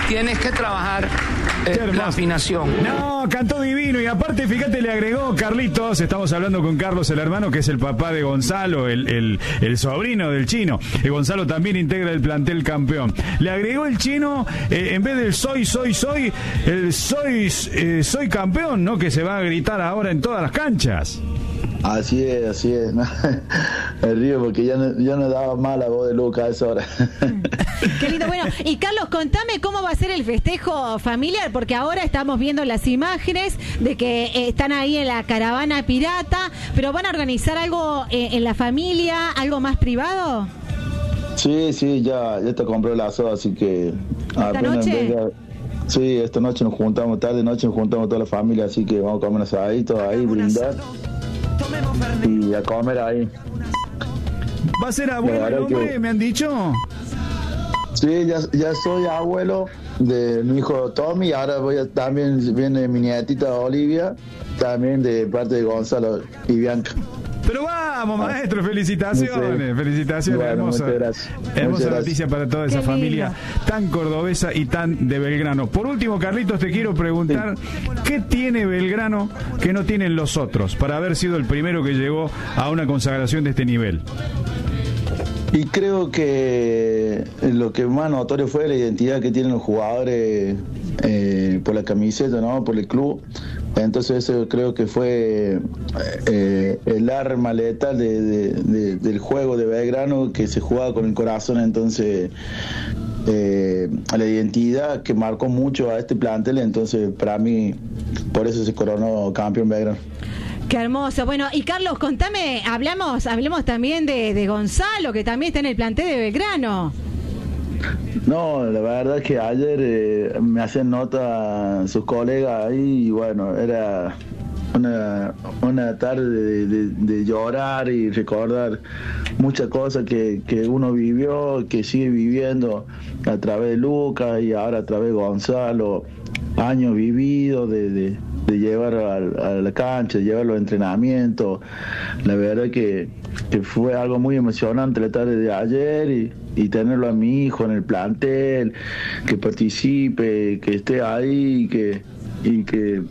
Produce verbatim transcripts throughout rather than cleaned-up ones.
tienes que trabajar eh, la afinación. No, cantó divino y aparte, fíjate, le agregó Carlitos, estamos hablando con Carlos, el hermano, que es el papá de Gonzalo, el, el, el sobrino del Chino. Y Gonzalo también integra el plantel campeón. Le agregó el Chino, eh, en vez del soy, soy, soy, el soy, eh, soy campeón, ¿no? Que se va a gritar ahora en todas las canchas. Así es, así es. ¿No? Me río porque ya no, ya no daba más la voz de Luca a esa hora. Qué lindo. Bueno, y Carlos, contame cómo va a ser el festejo familiar, porque ahora estamos viendo las imágenes de que eh, están ahí en la caravana pirata, pero ¿van a organizar algo eh, en la familia, algo más privado? Sí, sí, ya, ya te compré el asado, así que... ¿Esta noche? Venga, sí, esta noche nos juntamos, tarde noche nos juntamos toda la familia, así que vamos a comer asaditos ahí, brindar y a comer ahí. ¿Va a ser abuelo el hombre, que... me han dicho? Sí, ya, ya soy abuelo de mi hijo Tommy, ahora voy a, también viene mi nietita Olivia, también de parte de Gonzalo y Bianca. Pero vamos, maestro, felicitaciones, felicitaciones, bueno, hermosa, hermosa noticia para toda esa familia tan cordobesa y tan de Belgrano. Por último, Carlitos, te quiero preguntar, sí. ¿qué tiene Belgrano que no tienen los otros para haber sido el primero que llegó a una consagración de este nivel? Y creo que lo que más notorio fue la identidad que tienen los jugadores eh, por la camiseta, ¿no? Por el club. Entonces eso creo que fue eh, el arma letal de, de, de, del juego de Belgrano, que se jugaba con el corazón. Entonces eh, la identidad que marcó mucho a este plantel, entonces para mí por eso se coronó campeón Belgrano. Qué hermoso. Bueno, y Carlos, contame, hablamos, hablemos también de, de Gonzalo, que también está en el plantel de Belgrano. No, la verdad es que ayer eh, me hacían nota sus colegas ahí y bueno, era una, una tarde de, de, de llorar y recordar muchas cosas que, que uno vivió, que sigue viviendo a través de Lucas y ahora a través de Gonzalo, años vividos de, de, de llevar a, a la cancha, de llevar los entrenamientos. La verdad que, que fue algo muy emocionante la tarde de ayer y y tenerlo a mi hijo en el plantel, que participe, que esté ahí, que y que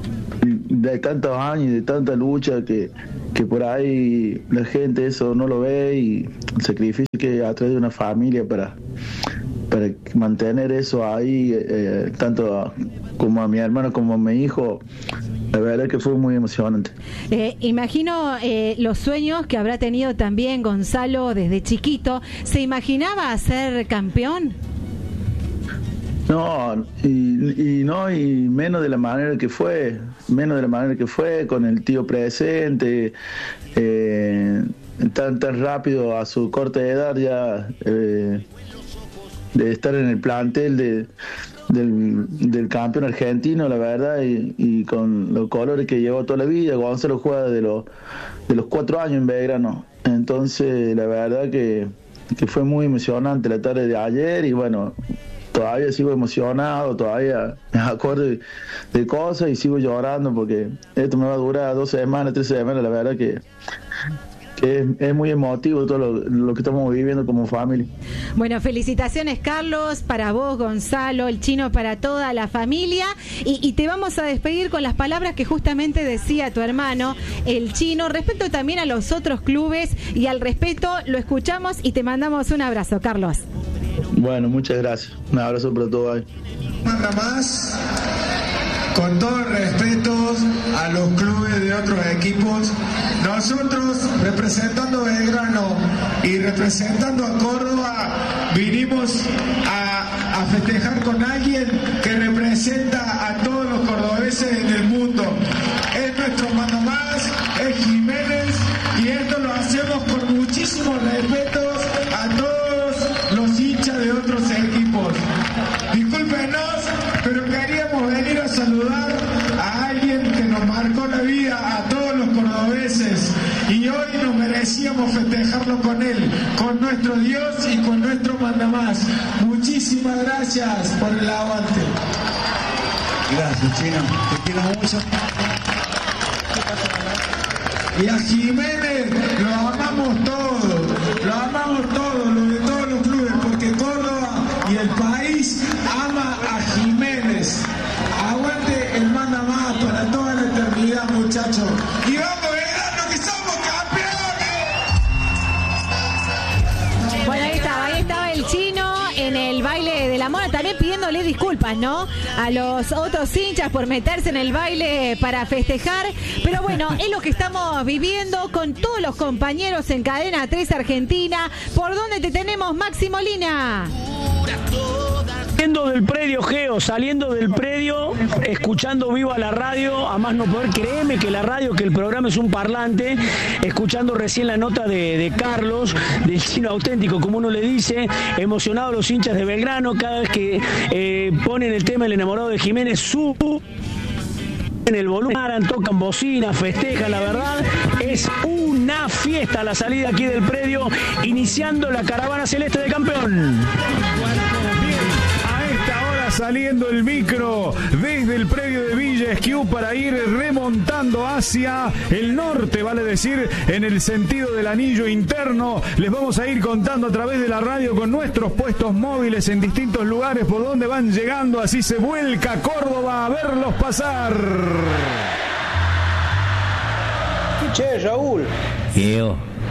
de tantos años y de tanta lucha que, que por ahí la gente eso no lo ve y el sacrificio que ha traído una familia para, para mantener eso ahí, eh, tanto como a mi hermano como a mi hijo. La verdad que fue muy emocionante. Eh, imagino eh, los sueños que habrá tenido también Gonzalo desde chiquito. ¿Se imaginaba ser campeón? No, y, y no, y menos de la manera que fue, menos de la manera que fue, con el tío presente, eh, tan, tan rápido a su corta edad ya, eh, de estar en el plantel de... Del, del campeón argentino, la verdad, y, y con los colores que llevó toda la vida. Gonzalo juega de los de los cuatro años en Belgrano, entonces la verdad que, que fue muy emocionante la tarde de ayer y bueno, todavía sigo emocionado, todavía me acuerdo de, de cosas y sigo llorando porque esto me va a durar dos semanas, tres semanas, la verdad que que es, es muy emotivo todo lo, lo que estamos viviendo como familia. Bueno, felicitaciones, Carlos, para vos, Gonzalo, el Chino, para toda la familia, y, y te vamos a despedir con las palabras que justamente decía tu hermano, el Chino, respecto también a los otros clubes, y al respeto lo escuchamos y te mandamos un abrazo, Carlos. Bueno, muchas gracias, un abrazo para todos ahí. Nada más, con todo el respeto a los clubes de otros equipos, nosotros representando Belgrano y representando a Córdoba vinimos a, a festejar con alguien que representa a todos los cordobeses en el mundo. Es nuestro mano más, es Jiménez, y esto lo hacemos con muchísimo respeto a todos los hinchas de otros equipos. Discúlpenos, pero queríamos venir a saludar a alguien que nos marcó la vida a todos los cordobeses y hoy nos merecíamos festejarlo con él, con nuestro Dios y con nuestro mandamás. Muchísimas gracias por el aguante. Gracias, Chino, te quiero mucho. Y a Jiménez lo amamos todos, lo amamos todos, lo de todos los clubes, porque Córdoba y el país ama a la Mona también pidiéndole disculpas, ¿no? A los otros hinchas por meterse en el baile para festejar. Pero bueno, es lo que estamos viviendo con todos los compañeros en Cadena tres Argentina. ¿Por dónde te tenemos, Maxi Molina? Saliendo del predio, Geo, saliendo del predio, escuchando viva la radio, a más no poder, créeme que la radio, que el programa es un parlante, escuchando recién la nota de, de Carlos, del Chino Auténtico, como uno le dice, emocionados los hinchas de Belgrano, cada vez que eh, ponen el tema El enamorado de Jiménez, su en el volumen, tocan bocina, festejan, la verdad, es una fiesta la salida aquí del predio, iniciando la caravana celeste de campeón. Saliendo el micro desde el predio de Villa Esquiú para ir remontando hacia el norte, vale decir, en el sentido del anillo interno. Les vamos a ir contando a través de la radio con nuestros puestos móviles en distintos lugares por donde van llegando. Así se vuelca Córdoba a verlos pasar. Che, Raúl. Yo.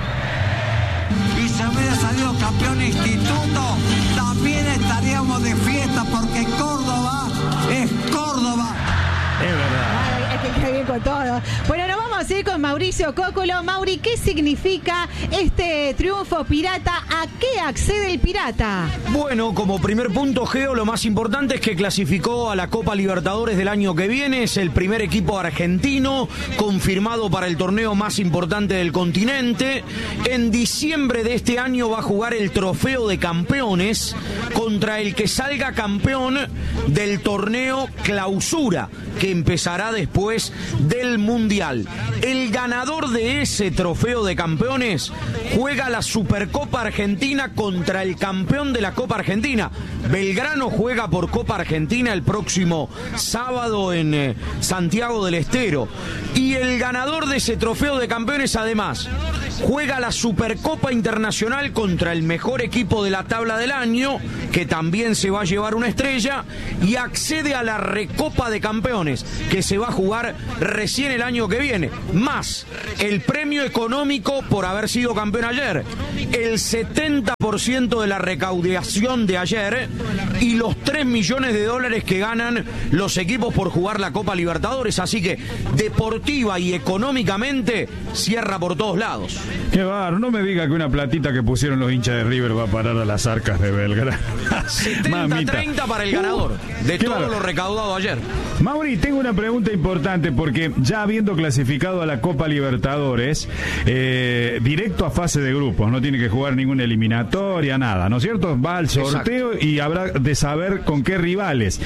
Y si hubiera salido campeón instituto, también estaríamos de fiesta porque Córdoba es Córdoba. Es verdad. Ay, es que cae bien con todo. Bueno, nos vamos a ir con Mauricio Cóculo. Mauri, ¿qué significa este triunfo pirata? ¿A qué accede el pirata? Bueno, como primer punto, Geo, lo más importante es que clasificó a la Copa Libertadores del año que viene. Es el primer equipo argentino confirmado para el torneo más importante del continente. En diciembre de este año va a jugar el Trofeo de Campeones contra el que salga campeón del torneo Clausura, que empezará después del Mundial. El ganador de ese Trofeo de Campeones juega la Supercopa Argentina contra el campeón de la Copa Argentina. Belgrano juega por Copa Argentina el próximo sábado en eh, Santiago del Estero. Y el ganador de ese Trofeo de Campeones, además, juega la Supercopa Internacional contra el mejor equipo de la tabla del año, que también se va a llevar una estrella, y accede a la Recopa de Campeones, que se va a jugar recién el año que viene, más el premio económico por haber sido campeón ayer, el setenta por ciento de la recaudación de ayer y los tres millones de dólares que ganan los equipos por jugar la Copa Libertadores. Así que deportiva y económicamente cierra por todos lados. Qué bar, no me diga que una platita que pusieron los hinchas de River va a parar a las arcas de Belgrano. setenta treinta para el ganador de todo claro. lo recaudado ayer. Mauri, tengo una pregunta importante porque ya habiendo clasificado a la Copa Libertadores, eh, directo a fase de grupos, no tiene que jugar ninguna eliminatoria, nada, ¿no es cierto? Va al sorteo. Exacto. Y habrá de saber con qué rivales.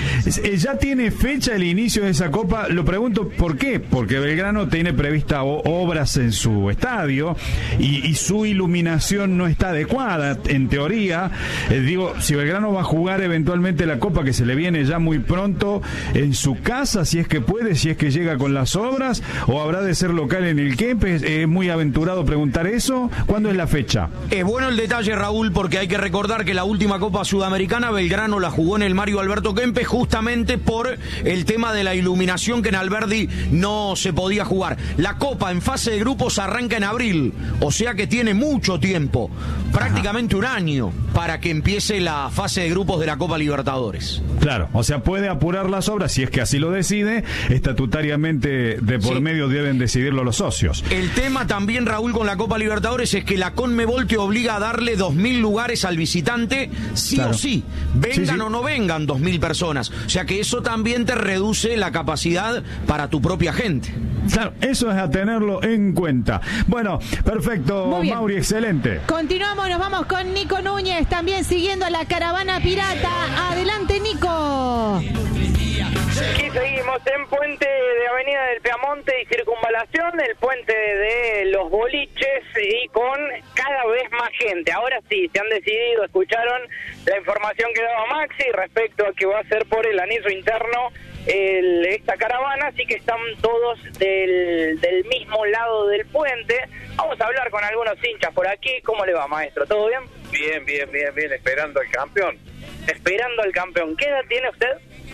¿Ya tiene fecha el inicio de esa Copa? Lo pregunto, ¿por qué? Porque Belgrano tiene prevista obras en su estadio y, y su iluminación no está adecuada, en teoría. Eh, digo, si Belgrano va a jugar eventualmente la Copa que se le viene ya muy pronto en su casa, si es que puede, si es que llega con las obras, o habrá de ser local en el Kempes. Es muy aventurado preguntar eso. ¿Cuándo es la fecha? Es bueno el detalle, Raúl, porque hay que recordar que la última Copa Sudamericana Belgrano la jugó en el Mario Alberto Kempes justamente por el tema de la iluminación, que en Alberdi no se podía jugar. La Copa en fase de grupos arranca en abril, o sea que tiene mucho tiempo, prácticamente un año, para que empiece la fase de grupos de la Copa Libertadores. Claro, o sea, puede apurar las obras si es que así lo decide. Estatutariamente de por sí. medio deben decidirlo los socios. El tema también, Raúl, con la Copa Libertadores es que la Conmebol te obliga a darle dos mil lugares al visitante, sí claro. o sí, vengan sí, sí. o no vengan dos mil personas. O sea que eso también te reduce la capacidad para tu propia gente. Claro, eso es a tenerlo en cuenta. Bueno, perfecto, Mauri, excelente. Continuamos, nos vamos con Nico Núñez, también siguiendo a la caravana pirata. Adelante, Nico. Aquí seguimos en puente de Avenida del Piamonte y Circunvalación, el puente de los boliches, y con cada vez más gente. Ahora sí, se han decidido, escucharon la información que daba Maxi respecto a que va a ser por el anillo interno el, esta caravana, así que están todos del, del mismo lado del puente. Vamos a hablar con algunos hinchas por aquí. ¿Cómo le va, maestro? ¿Todo bien? Bien, bien, bien, bien, esperando al campeón. Esperando al campeón. ¿Qué edad tiene usted?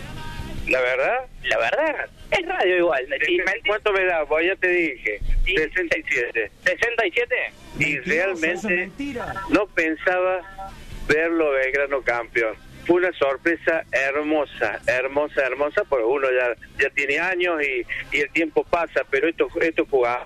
La verdad, la verdad, es radio igual. Sí, ¿cuánto me da? Pues ya te dije, sí, sesenta y siete. ¿sesenta y siete? Y realmente no pensaba verlo Belgrano campeón. fue una sorpresa hermosa, hermosa, hermosa, porque uno ya ya tiene años y, y el tiempo pasa, pero estos estos jugadores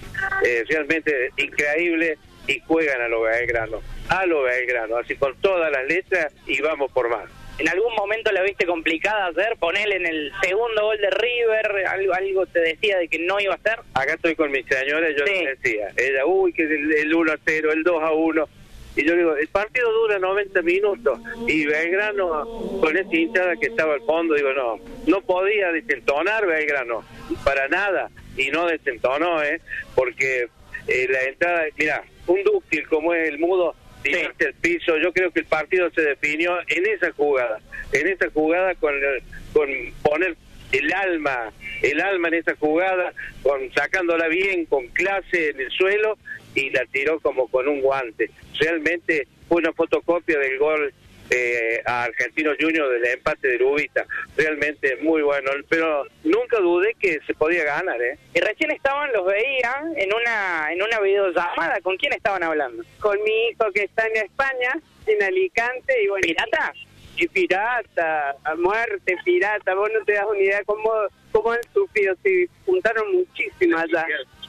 eh, realmente increíbles y juegan a lo Belgrano, a lo Belgrano, así con todas las letras y vamos por más. ¿En algún momento la viste complicada hacer? Ponerle en el segundo gol de River, algo algo te decía de que no iba a hacer. Acá estoy con mi señora y yo Sí. le decía, ella, uy, que el, el uno a cero, el dos a uno. Y yo digo, el partido dura noventa minutos. Y Belgrano, con esa hinchada que estaba al fondo, digo, no, no podía desentonar Belgrano, para nada. Y no desentonó, ¿eh? Porque eh, la entrada, mira, un dúctil como es el Mudo, tirarse al piso, yo creo que el partido se definió en esa jugada, en esa jugada con, con poner el alma, el alma en esa jugada, con sacándola bien, con clase en el suelo, y la tiró como con un guante. Realmente fue una fotocopia del gol eh, a Argentinos Juniors del empate de Lubita. Realmente muy bueno, pero nunca dudé que se podía ganar, ¿eh? Y recién estaban, los veía en una en una videollamada. ¿Con quién estaban hablando? Con mi hijo que está en España, en Alicante, y bueno... ¿Pirata? Y pirata, a muerte, pirata. Vos no te das una idea cómo, cómo han sufrido, se juntaron muchísimas allá.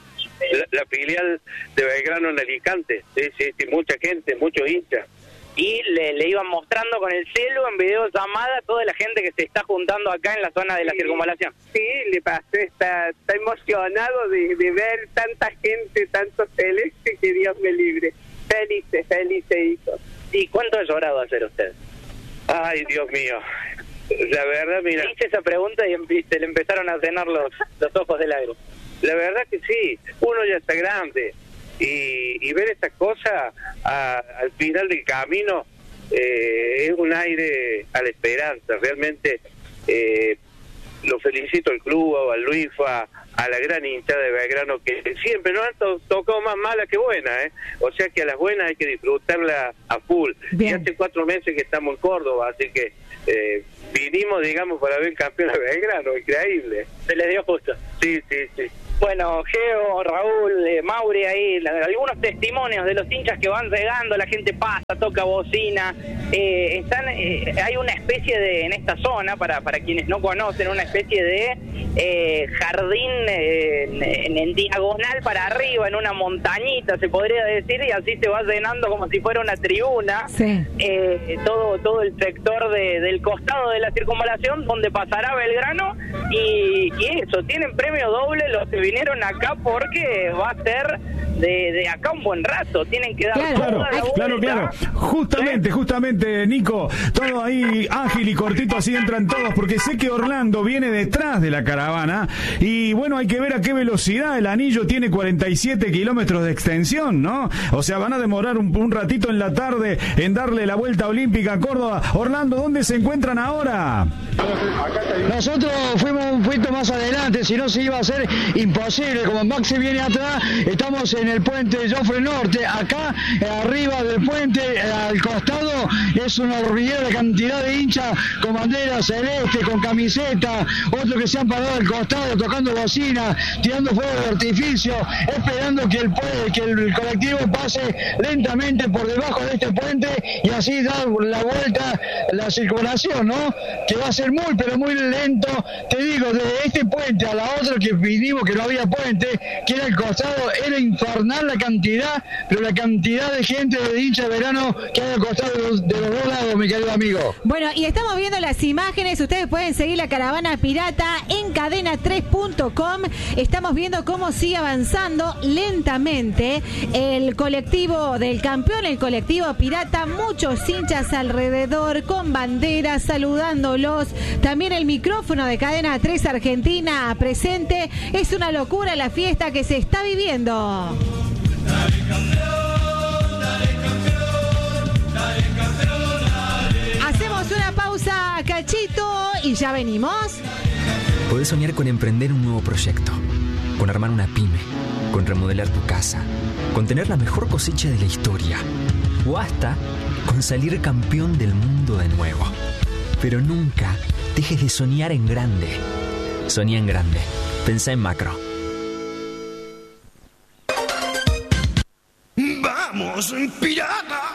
La, la filial de Belgrano en Alicante, sí, sí, sí, mucha gente, muchos hinchas. Y le, le iban mostrando con el celu en videollamada a toda la gente que se está juntando acá en la zona de la Sí, circunvalación. Sí, le pasó, está, está emocionado de, de ver tanta gente, tanto celeste, que Dios me libre. Felices, felices, hijo. ¿Y cuánto ha llorado hacer usted? Ay, Dios mío. La verdad, mira... Le hice esa pregunta y empe- se le empezaron a llenar los, los ojos del aire. La verdad que sí, uno ya está grande y, y ver esta cosa a, al final del camino eh, es un aire a la esperanza. Realmente eh, lo felicito al club, al Luifa, a la gran hinchada de Belgrano, que siempre nos han to- tocado más malas que buenas, ¿eh? O sea que a las buenas hay que disfrutarlas a full. Y hace cuatro meses que estamos en Córdoba, así que eh, vinimos, digamos, para ver campeón de Belgrano, increíble. Se les dio justo. Sí, sí, sí. Bueno, Geo, Raúl, eh, Mauri, ahí, la, algunos testimonios de los hinchas que van llegando, la gente pasa, toca bocina, eh, están, eh, hay una especie de, en esta zona, para, para quienes no conocen, una especie de eh, jardín eh, en, en diagonal para arriba, en una montañita, se podría decir, y así se va llenando como si fuera una tribuna, Sí. eh, todo, todo el sector de, del costado de la circunvalación, donde pasará Belgrano, y, y eso, tienen premio doble los que vinieron acá porque va a ser de, de acá un buen rato, tienen que dar Claro, toda la claro, vuelta. claro. Justamente, justamente, Nico, todo ahí ágil y cortito, así entran todos, porque sé que Orlando viene detrás de la caravana y bueno, hay que ver a qué velocidad. El anillo tiene cuarenta y siete kilómetros de extensión, ¿no? O sea, van a demorar un, un ratito en la tarde en darle la vuelta olímpica a Córdoba. Orlando, ¿dónde se encuentran ahora? Nosotros fuimos un poquito más adelante, si no se iba a hacer imposible. Como Maxi viene atrás, estamos en el puente Joffre Norte. Acá, eh, arriba del puente, eh, al costado, es una hormiguera cantidad de hinchas con bandera celeste, con camiseta, otros que se han parado al costado tocando bocina, tirando fuego de artificio, esperando que el, pue- que el colectivo pase lentamente por debajo de este puente y así dar la vuelta, la circulación, ¿no? Que va a ser muy, pero muy lento. Te digo, de este puente a la otra que vinimos, que no había puente, que era el costado, era infernal la cantidad, pero la cantidad de gente de hincha de verano que hay al costado de los, de los dos lados, mi querido amigo. Bueno, y estamos viendo las imágenes. Ustedes pueden seguir la caravana pirata en cadena tres punto com. Estamos viendo cómo sigue avanzando lentamente el colectivo del campeón, el colectivo pirata. Muchos hinchas alrededor con banderas saludándolos. También el micrófono de cadena tres Argentina presente. Es una locura la fiesta que se está viviendo. Hacemos una pausa, cachito, y ya venimos. Podés soñar con emprender un nuevo proyecto, con armar una pyme, con remodelar tu casa, con tener la mejor cosecha de la historia, o hasta con salir campeón del mundo de nuevo. Pero nunca dejes de soñar en grande. Soñá en grande. Pensá en macro. ¡Vamos, pirata!